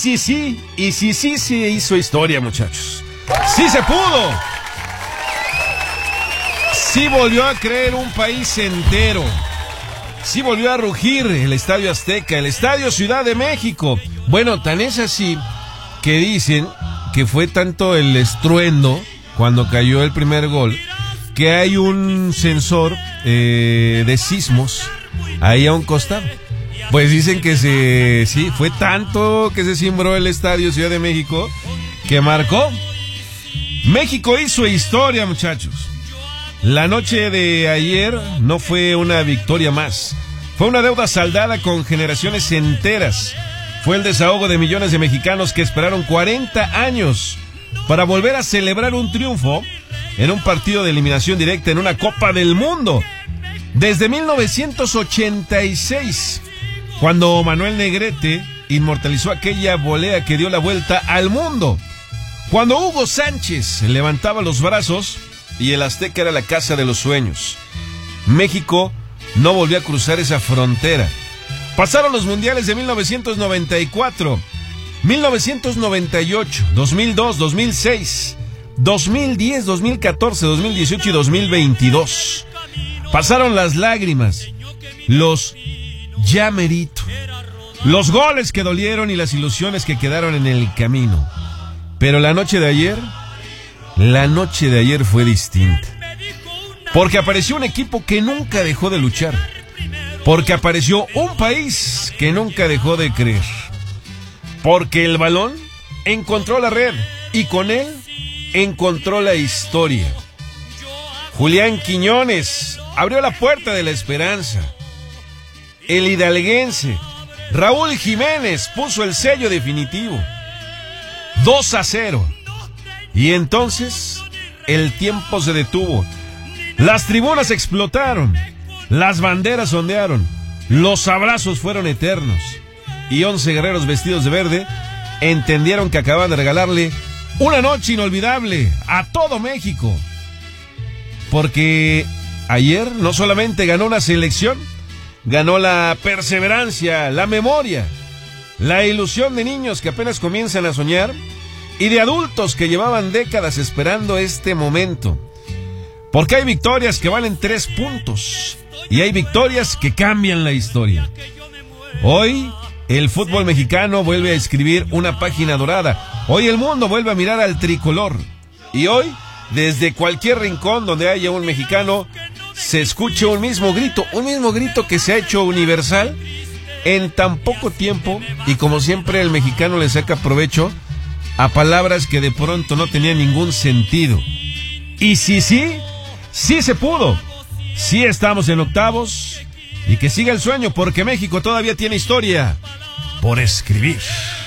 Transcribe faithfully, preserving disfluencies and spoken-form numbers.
Sí, sí, y sí, sí, sí hizo historia, muchachos. ¡Sí se pudo! Sí volvió a creer un país entero. Sí volvió a rugir el Estadio Azteca, el Estadio Ciudad de México. Bueno, tan es así que dicen que fue tanto el estruendo cuando cayó el primer gol, que hay un sensor eh, de sismos ahí a un costado. Pues dicen que se, sí, fue tanto que se cimbró el Estadio Ciudad de México que marcó. México hizo historia, muchachos. La noche de ayer no fue una victoria más. Fue una deuda saldada con generaciones enteras. Fue el desahogo de millones de mexicanos que esperaron cuarenta años para volver a celebrar un triunfo en un partido de eliminación directa en una Copa del Mundo. Desde mil novecientos ochenta y seis, cuando Manuel Negrete inmortalizó aquella volea que dio la vuelta al mundo. Cuando Hugo Sánchez levantaba los brazos y el Azteca era la casa de los sueños. México no volvió a cruzar esa frontera. Pasaron los mundiales de mil novecientos noventa y cuatro, mil novecientos noventa y ocho, dos mil dos, dos mil seis, dos mil diez, dos mil catorce, dos mil dieciocho y dos mil veintidós. Pasaron las lágrimas, los ya merito, los goles que dolieron y las ilusiones que quedaron en el camino. Pero la noche de ayer, la noche de ayer fue distinta. Porque apareció un equipo que nunca dejó de luchar. Porque apareció un país que nunca dejó de creer. Porque el balón encontró la red y con él encontró la historia. Julián Quiñones abrió la puerta de la esperanza. El hidalguense Raúl Jiménez puso el sello definitivo. dos a cero. Y entonces el tiempo se detuvo. Las tribunas explotaron. Las banderas ondearon. Los abrazos fueron eternos. Y once guerreros vestidos de verde entendieron que acababan de regalarle una noche inolvidable a todo México. Porque ayer no solamente ganó una selección, ganó la perseverancia, la memoria, la ilusión de niños que apenas comienzan a soñar y de adultos que llevaban décadas esperando este momento. Porque hay victorias que valen tres puntos y hay victorias que cambian la historia. Hoy el fútbol mexicano vuelve a escribir una página dorada. Hoy el mundo vuelve a mirar al tricolor. Y hoy, desde cualquier rincón donde haya un mexicano, se escucha un mismo grito, un mismo grito que se ha hecho universal en tan poco tiempo. Y como siempre el mexicano le saca provecho a palabras que de pronto no tenían ningún sentido. Y sí, sí, sí se pudo. Sí estamos en octavos y que siga el sueño porque México todavía tiene historia por escribir.